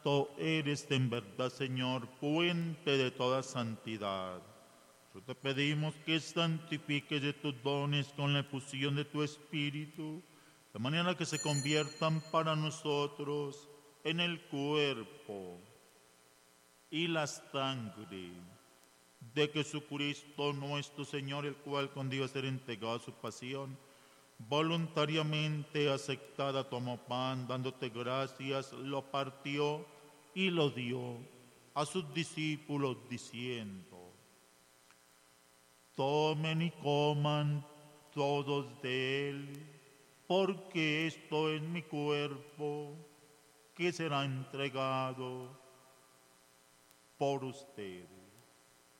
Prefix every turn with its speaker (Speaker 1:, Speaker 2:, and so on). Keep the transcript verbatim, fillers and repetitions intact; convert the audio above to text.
Speaker 1: Tú eres en verdad, Señor, fuente de toda santidad. Yo te pedimos que santifiques de tus dones con la efusión de tu Espíritu, de manera que se conviertan para nosotros en el cuerpo y la sangre de Jesucristo nuestro Señor, el cual con Dios era entregado a su pasión, voluntariamente aceptada, tomó pan, dándote gracias, lo partió y lo dio a sus discípulos, diciendo: tomen y coman todos de él, porque esto es mi cuerpo, que será entregado por ustedes.